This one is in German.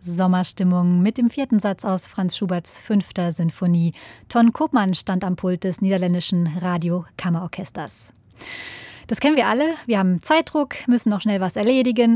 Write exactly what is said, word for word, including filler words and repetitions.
Sommerstimmung mit dem vierten Satz aus Franz Schuberts fünfter Sinfonie. Ton Koopman stand am Pult des niederländischen Radiokammerorchesters. Das kennen wir alle. Wir haben Zeitdruck, müssen noch schnell was erledigen